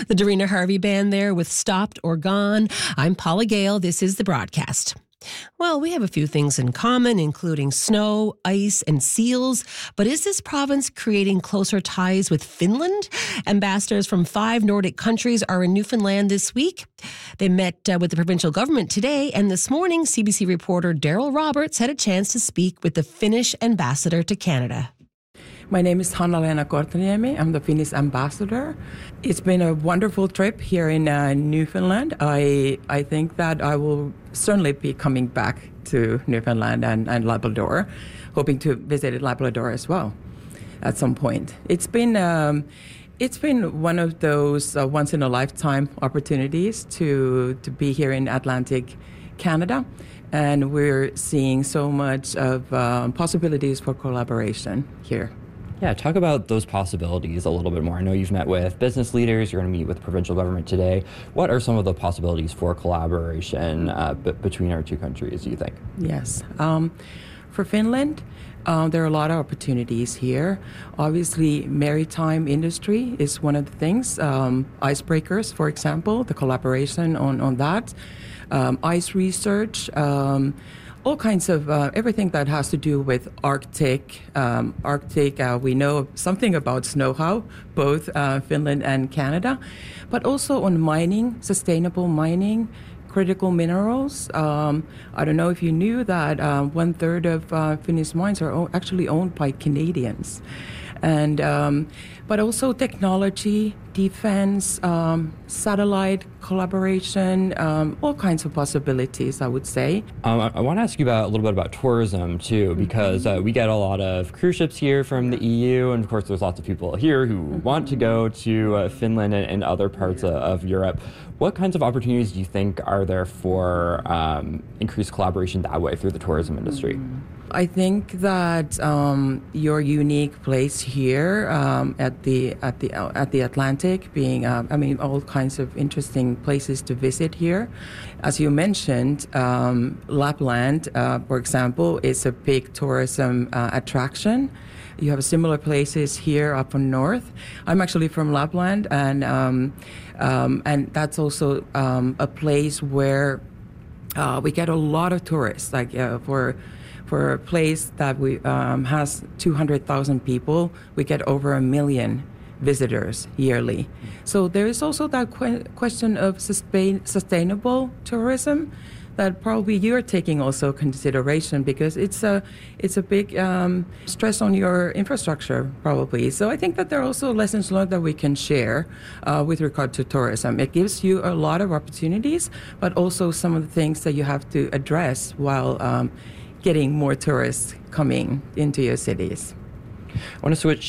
The Darina Harvey Band there with Stopped or Gone. I'm Paula Gale. This is The Broadcast. Well, we have a few things in common, including snow, ice, and seals. But is this province creating closer ties with Finland? Ambassadors from 5 Nordic countries are in Newfoundland this week. They met with the provincial government today, and this morning, CBC reporter Daryl Roberts had a chance to speak with the Finnish ambassador to Canada. My name is Hanna-Leena Korteniemi. I'm the Finnish ambassador. It's been a wonderful trip here in Newfoundland. I think that I will certainly be coming back to Newfoundland and Labrador, hoping to visit Labrador as well at some point. It's been one of those once-in-a-lifetime opportunities to be here in Atlantic Canada, and we're seeing so much of possibilities for collaboration here. Yeah, talk about those possibilities a little bit more. I know you've met with business leaders. You're going to meet with the provincial government today. What are some of the possibilities for collaboration between our two countries, do you think? Yes. For Finland, there are a lot of opportunities here. Obviously, maritime industry is one of the things. Icebreakers, for example, the collaboration on that. Ice research, all kinds of everything that has to do with Arctic. We know something about know-how, both Finland and Canada, but also on mining, sustainable mining, critical minerals. I don't know if you knew that 1/3 of Finnish mines are actually owned by Canadians. And but also technology, defense, satellite collaboration, all kinds of possibilities, I would say. I want to ask you a little bit about tourism, too, because we get a lot of cruise ships here from the EU, and of course there's lots of people here who want to go to Finland and other parts of Europe. What kinds of opportunities do you think are there for increased collaboration that way through the tourism industry? I think that your unique place here at the Atlantic, being all kinds of interesting places to visit here. As you mentioned, Lapland, for example, is a big tourism attraction. You have similar places here up in north. I'm actually from Lapland, and that's also a place where we get a lot of tourists. For a place that we has 200,000 people, we get over 1 million visitors yearly. So there is also that question of sustainable tourism that probably you're taking also consideration, because it's a big stress on your infrastructure probably. So I think that there are also lessons learned that we can share with regard to tourism. It gives you a lot of opportunities, but also some of the things that you have to address while getting more tourists coming into your cities. I want to switch